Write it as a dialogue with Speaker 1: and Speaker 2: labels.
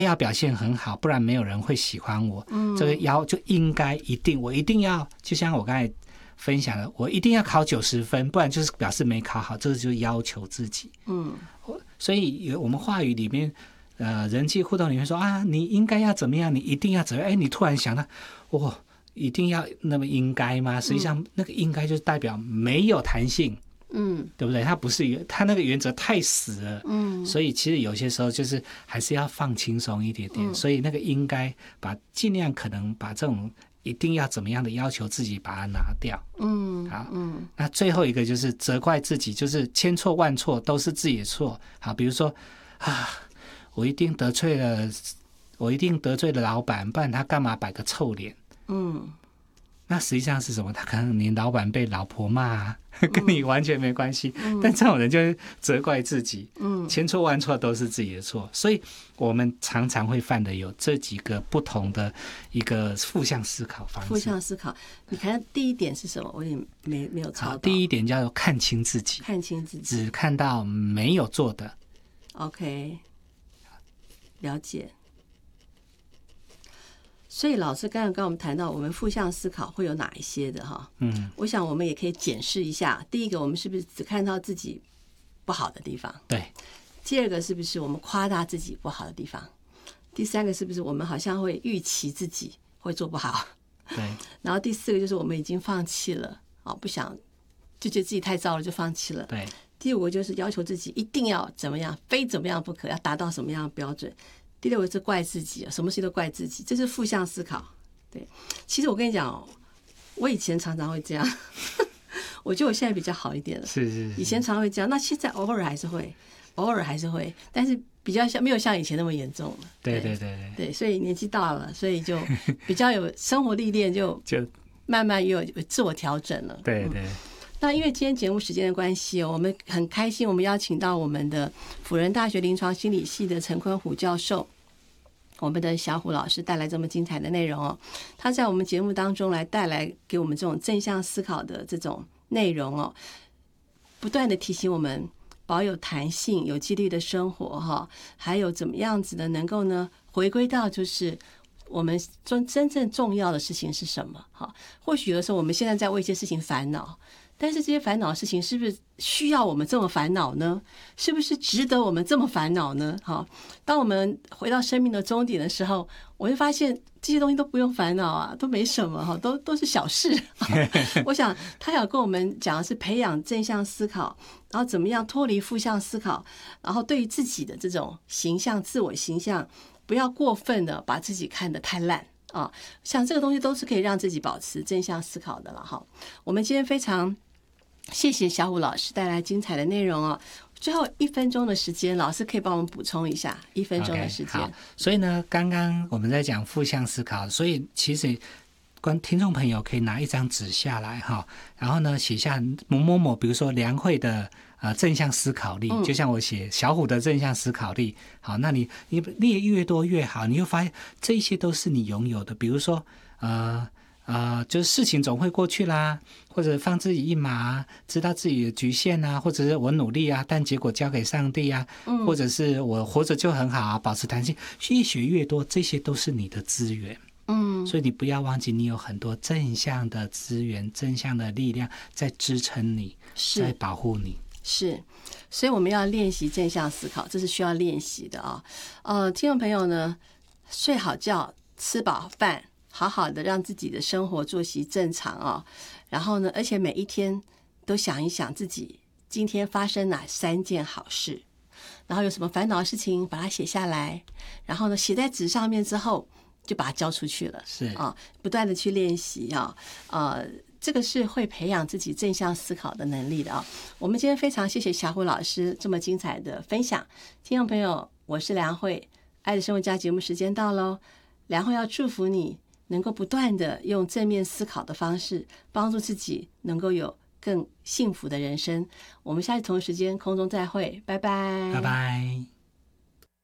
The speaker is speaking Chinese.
Speaker 1: 要表现很好，不然没有人会喜欢我。这个就应该我一定要，就像我刚才分享的，我一定要考90分，不然就是表示没考好，这个就是要求自己。所以我们话语里面，人际互动里面说啊，你应该要怎么样，你一定要怎么样。你突然想到，一定要那么应该吗？实际上，那个应该就是代表没有弹性。对不对？它不是它那个原则太死了。所以其实有些时候就是还是要放轻松一点点。所以那个应该尽量可能把这种一定要怎么样的要求自己把它拿掉。好，那最后一个就是责怪自己，就是千错万错都是自己的错。好，比如说我一定得罪了老板，不然他干嘛摆个臭脸？那实际上是什么？他可能你老板被老婆骂跟你完全没关系。但这种人就是责怪自己。千错万错都是自己的错。所以我们常常会犯的有这几个不同的一个负向思考方式。
Speaker 2: 负向思考，你看第一点是什么？我也没有抄到。
Speaker 1: 第一点叫做看清自己，只看到没有做的。
Speaker 2: OK， 了解。所以老师刚刚我们谈到我们负向思考会有哪一些的哈？我想我们也可以检视一下。第一个，我们是不是只看到自己不好的地方？
Speaker 1: 对。
Speaker 2: 第二个，是不是我们夸大自己不好的地方？第三个，是不是我们好像会预期自己会做不好？
Speaker 1: 对。
Speaker 2: 然后第四个就是我们已经放弃了，不想，就觉得自己太糟了就放弃了。
Speaker 1: 对。
Speaker 2: 第五个就是要求自己一定要怎么样，非怎么样不可，要达到什么样的标准。第六个是怪自己，什么事都怪自己，这是负向思考。对，其实我跟你讲，我以前常常会这样，我觉得我现在比较好一点了。
Speaker 1: 是。
Speaker 2: 以前常会这样，那现在偶尔还是会，但是比较没有像以前那么严重了。对，所以年纪大了，所以就比较有生活历练，就慢慢也有自我调整了。
Speaker 1: 对。
Speaker 2: 那因为今天节目时间的关系我们很开心，我们邀请到我们的辅仁大学临床心理系的陈坤虎教授，我们的小虎老师带来这么精彩的内容他在我们节目当中来带来给我们这种正向思考的这种内容不断的提醒我们保有弹性、有纪律的生活还有怎么样子的能够呢回归到就是我们真正重要的事情是什么或许有的时候我们现在在为一些事情烦恼，但是这些烦恼的事情是不是需要我们这么烦恼呢？是不是值得我们这么烦恼呢？当我们回到生命的终点的时候，我会发现这些东西都不用烦恼都没什么都是小事我想他要跟我们讲的是培养正向思考，然后怎么样脱离负向思考，然后对于自己的这种形象、自我形象，不要过分的把自己看得太烂像这个东西都是可以让自己保持正向思考的了我们今天非常谢谢小虎老师带来精彩的内容最后1分钟的时间，老师可以帮我们补充一下1分钟的时间。
Speaker 1: 好，所以呢，刚刚我们在讲负向思考，所以其实听众朋友可以拿一张纸下来然后呢写下某，比如说梁慧的正向思考力，就像我写小虎的正向思考力。好，那你列越多越好，你会发现这些都是你拥有的。比如说就是事情总会过去啦，或者放自己一马，知道自己的局限或者是我努力但结果交给上帝或者是我活着就很好保持弹性，越学越多，这些都是你的资源。所以你不要忘记，你有很多正向的资源、正向的力量在支撑你，在保护你。
Speaker 2: 是，所以我们要练习正向思考，这是需要练习的听众朋友呢，睡好觉，吃饱饭，好好的让自己的生活作息正常然后呢，而且每一天都想一想自己今天发生哪3件好事，然后有什么烦恼的事情把它写下来，然后呢写在纸上面之后就把它交出去了。
Speaker 1: 是
Speaker 2: 不断的去练习这个是会培养自己正向思考的能力的我们今天非常谢谢小虎老师这么精彩的分享。听众朋友，我是梁慧，爱的生活家节目时间到咯，梁慧要祝福你能够不断的用正面思考的方式帮助自己能够有更幸福的人生。我们下次同一时间空中再会，拜拜。
Speaker 1: 拜拜。